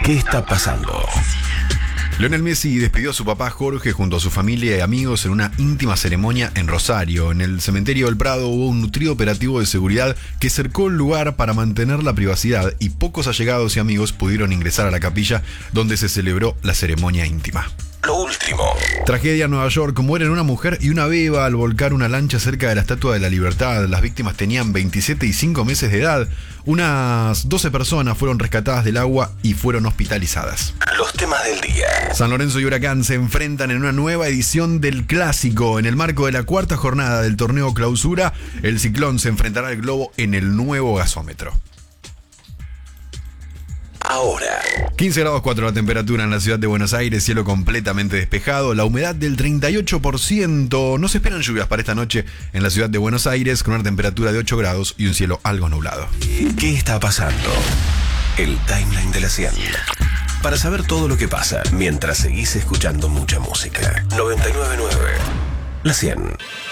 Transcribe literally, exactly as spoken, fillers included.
¿Qué está pasando? Lionel Messi despidió a su papá Jorge junto a su familia y amigos en una íntima ceremonia en Rosario. En el cementerio del Prado hubo un nutrido operativo de seguridad que cercó el lugar para mantener la privacidad y pocos allegados y amigos pudieron ingresar a la capilla donde se celebró la ceremonia íntima. Lo último. Tragedia en Nueva York. Mueren una mujer y una beba al volcar una lancha cerca de la Estatua de la Libertad. Las víctimas tenían veintisiete y cinco meses de edad. Unas doce personas fueron rescatadas del agua y fueron hospitalizadas. Los temas del día. San Lorenzo y Huracán se enfrentan en una nueva edición del Clásico. En el marco de la cuarta jornada del torneo Clausura, el Ciclón se enfrentará al Globo en el nuevo gasómetro. Ahora. quince grados cuatro la temperatura en la ciudad de Buenos Aires, cielo completamente despejado, la humedad del treinta y ocho por ciento. No se esperan lluvias para esta noche en la ciudad de Buenos Aires, con una temperatura de ocho grados y un cielo algo nublado. ¿Qué está pasando? El timeline de la cien. Para saber todo lo que pasa mientras seguís escuchando mucha música. noventa y nueve punto nueve La cien.